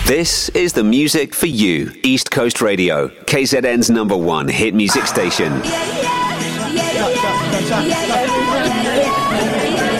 This is the music for you. East Coast Radio, KZN's #1 hit music station.